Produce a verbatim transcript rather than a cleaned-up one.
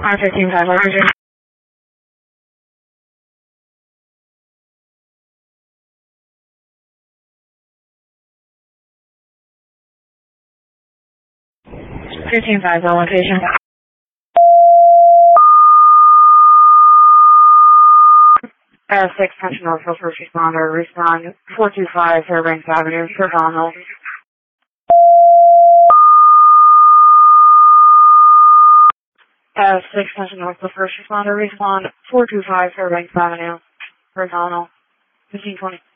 R fifteen five one hundred. fifteen five one location. Uh, six Central Northville first responder, respond four two five Fairbanks Avenue, Toronto. Uh, six Central Northville first responder, respond four two five Fairbanks Avenue, Toronto, fifteen twenty.